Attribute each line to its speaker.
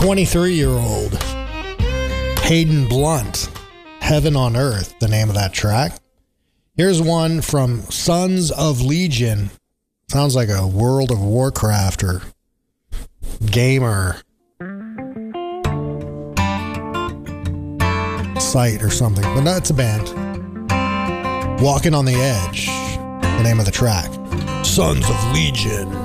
Speaker 1: 23-year-old Hayden Blunt, Heaven on Earth, the name of that track. Here's one from Sons of Legion. Sounds like a World of Warcraft or gamer site or something, but that's a band. Walking on the Edge, the name of the track. Sons of Legion.